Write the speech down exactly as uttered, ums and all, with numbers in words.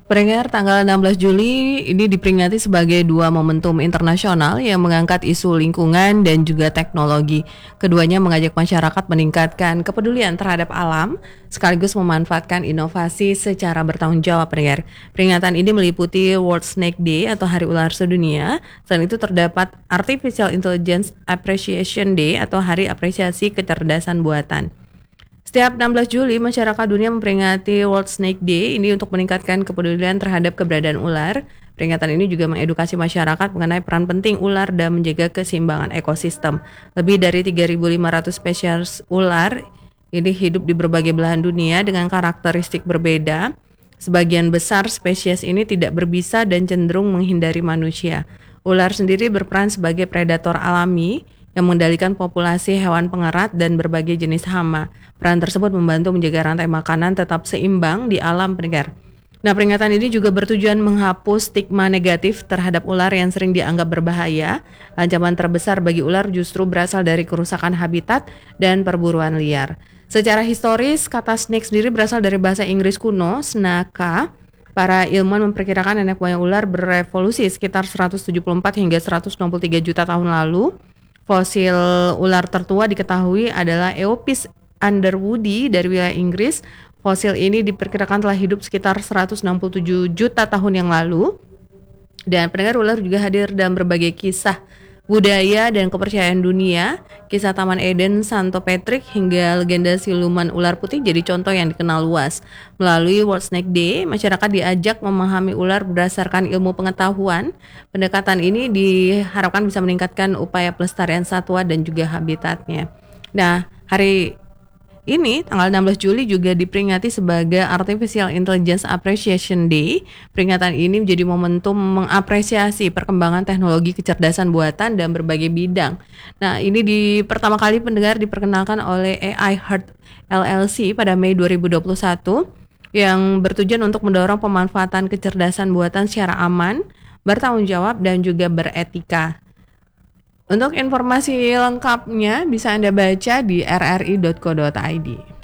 Peringatan tanggal enam belas Juli ini diperingati sebagai dua momentum internasional yang mengangkat isu lingkungan dan juga teknologi. Keduanya mengajak masyarakat meningkatkan kepedulian terhadap alam, sekaligus memanfaatkan inovasi secara bertanggung jawab. Pendengar. Peringatan ini meliputi World Snake Day atau Hari Ular Sedunia. Selain itu terdapat Artificial Intelligence Appreciation Day atau Hari Apresiasi Kecerdasan Buatan. Setiap enam belas Juli, masyarakat dunia memperingati World Snake Day ini untuk meningkatkan kepedulian terhadap keberadaan ular. Peringatan ini juga mengedukasi masyarakat mengenai peran penting ular dan menjaga keseimbangan ekosistem. Lebih dari tiga ribu lima ratus spesies ular ini hidup di berbagai belahan dunia dengan karakteristik berbeda. Sebagian besar spesies ini tidak berbisa dan cenderung menghindari manusia. Ular sendiri berperan sebagai predator alami yang mengendalikan populasi hewan pengerat dan berbagai jenis hama. Peran tersebut membantu menjaga rantai makanan tetap seimbang di alam, pendengar. Nah, peringatan ini juga bertujuan menghapus stigma negatif terhadap ular yang sering dianggap berbahaya. Ancaman terbesar bagi ular justru berasal dari kerusakan habitat dan perburuan liar. Secara historis, kata snake sendiri berasal dari bahasa Inggris kuno, snaka. Para ilmuwan memperkirakan nenek moyang ular berevolusi sekitar seratus tujuh puluh empat hingga seratus enam puluh tiga juta tahun lalu. Fosil ular tertua diketahui adalah Eopis underwoodi dari wilayah Inggris. Fosil ini diperkirakan telah hidup sekitar seratus enam puluh tujuh juta tahun yang lalu. Dan pendengar, ular juga hadir dalam berbagai kisah budaya dan kepercayaan dunia. Kisah Taman Eden, Santo Patrick, hingga legenda siluman ular putih jadi contoh yang dikenal luas. Melalui World Snake Day, masyarakat diajak memahami ular berdasarkan ilmu pengetahuan. Pendekatan ini diharapkan bisa meningkatkan upaya pelestarian satwa dan juga habitatnya. Nah, hari ini tanggal enam belas Juli juga diperingati sebagai Artificial Intelligence Appreciation Day. Peringatan ini menjadi momentum mengapresiasi perkembangan teknologi kecerdasan buatan dan berbagai bidang. Nah, ini di pertama kali pendengar diperkenalkan oleh A I Heart L L C pada Mei dua ribu dua puluh satu yang bertujuan untuk mendorong pemanfaatan kecerdasan buatan secara aman, bertanggung jawab dan juga beretika. Untuk informasi lengkapnya bisa Anda baca di r r i dot co dot i d.